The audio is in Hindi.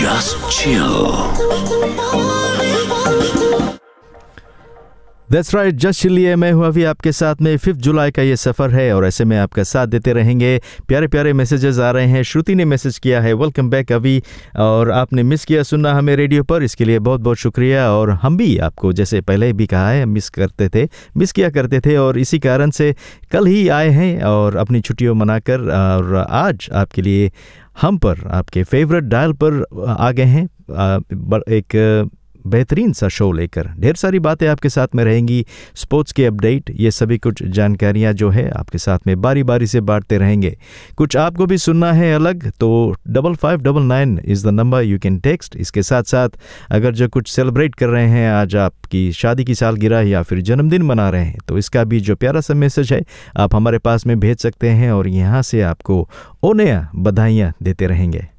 Just chill. That's right, just चिलिए। मैं हूँ अभी आपके साथ में। 5 जुलाई का ये सफ़र है और ऐसे में आपका साथ देते रहेंगे। प्यारे प्यारे मैसेजेस आ रहे हैं। श्रुति ने मैसेज किया है, वेलकम बैक अभी, और आपने मिस किया सुनना हमें रेडियो पर, इसके लिए बहुत बहुत शुक्रिया। और हम भी आपको जैसे पहले भी कहा है, मिस किया करते थे और इसी कारण से कल ही आए हैं और अपनी छुट्टियों मनाकर, और आज आपके लिए हम पर आपके फेवरेट डायल पर आ गए हैं एक बेहतरीन सा शो लेकर। ढेर सारी बातें आपके साथ में रहेंगी, स्पोर्ट्स के अपडेट, ये सभी कुछ जानकारियां जो है आपके साथ में बारी बारी से बांटते रहेंगे। कुछ आपको भी सुनना है अलग तो 5599 is the number, you can text. इसके साथ साथ अगर जो कुछ सेलिब्रेट कर रहे हैं, आज आपकी शादी की सालगिरह या फिर जन्मदिन मना रहे हैं, तो इसका भी जो प्यारा सा मैसेज है आप हमारे पास में भेज सकते हैं और यहाँ से आपको ओनेया बधाइयाँ देते रहेंगे।